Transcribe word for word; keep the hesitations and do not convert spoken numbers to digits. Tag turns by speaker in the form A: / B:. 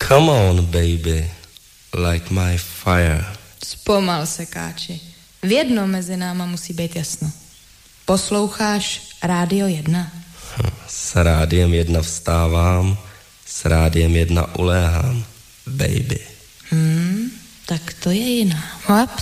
A: Come on, baby, light my fire.
B: Zpomal se, Káči. V jedno mezi náma musí být jasno. Posloucháš Rádio jedna?
A: S Rádiem jedna vstávám, s Rádiem jedna uléhám, baby.
B: Hmm, tak to je jiná. Hop.